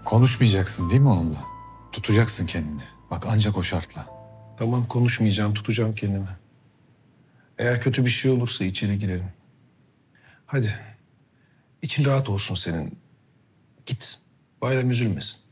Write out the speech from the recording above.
Konuşmayacaksın değil mi onunla? Tutacaksın kendini. Bak ancak o şartla. Tamam, konuşmayacağım, tutacağım kendimi. Eğer kötü bir şey olursa içeri girerim. Hadi, için rahat olsun senin. Git, Bayram üzülmesin.